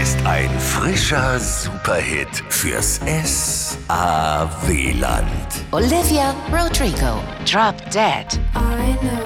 ist ein frischer Superhit fürs S-A-W-Land. Olivia Rodrigo, Drop Dead.